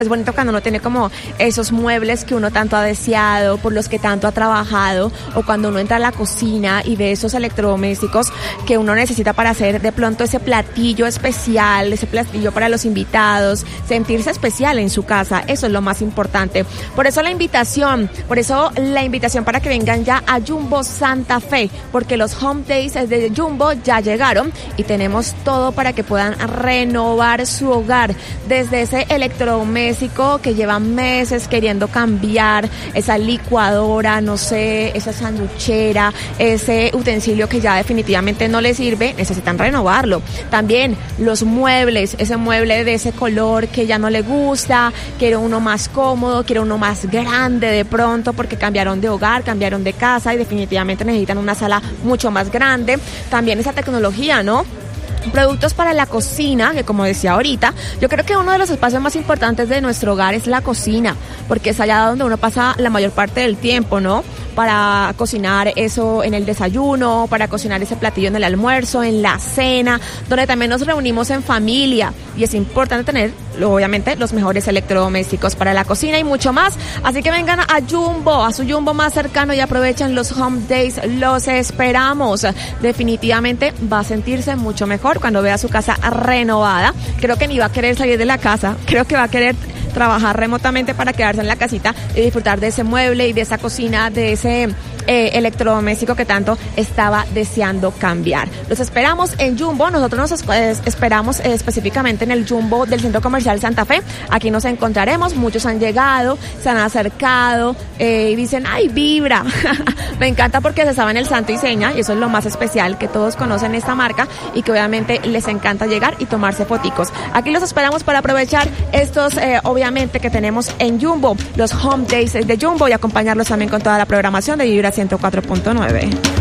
Es bonito cuando uno tiene como esos muebles que uno tanto ha deseado, por los que tanto ha trabajado, o cuando uno entra a la cocina y ve esos electrodomésticos que uno necesita para hacer de pronto ese platillo especial, ese platillo para los invitados, sentirse especial en su casa. Eso es lo más importante. Por eso la invitación para que vengan ya a Jumbo Santa Fe, porque los Home Days de Jumbo ya llegaron y tenemos todo para que puedan renovar su hogar, desde ese electrodoméstico que lleva meses queriendo cambiar, esa licuadora, no sé, esa sanduchera, ese utensilio que ya definitivamente no le sirve, necesitan renovarlo. También los muebles, ese mueble de ese color que ya no le gusta, quiere uno más cómodo, quiere uno más grande de pronto porque cambiaron de hogar, cambiaron de casa y definitivamente necesitan una sala mucho más grande. También esa tecnología, ¿no? Productos para la cocina, que como decía ahorita, yo creo que uno de los espacios más importantes de nuestro hogar es la cocina, porque es allá donde uno pasa la mayor parte del tiempo, ¿no? Para cocinar eso en el desayuno, para cocinar ese platillo en el almuerzo, en la cena, donde también nos reunimos en familia, y es importante tener, obviamente, los mejores electrodomésticos para la cocina y mucho más. Así que vengan a Jumbo, a su Jumbo más cercano, y aprovechen los Home Days, los esperamos. Definitivamente va a sentirse mucho mejor cuando vea su casa renovada. Creo que ni va a querer salir de la casa, creo que va a querer trabajar remotamente para quedarse en la casita y disfrutar de ese mueble y de esa cocina, de ese electrodoméstico que tanto estaba deseando cambiar. Los esperamos en Jumbo. Nosotros nos esperamos específicamente en el Jumbo del Centro Comercial Santa Fe. Aquí nos encontraremos. Muchos han llegado, se han acercado y dicen, ¡ay, vibra! Me encanta porque se saben el santo y seña, y eso es lo más especial, que todos conocen esta marca y que obviamente les encanta llegar y tomarse foticos. Aquí los esperamos para aprovechar estos, obviamente, que tenemos en Jumbo, los Home Days de Jumbo, y acompañarlos también con toda la programación de Vibra 104.9.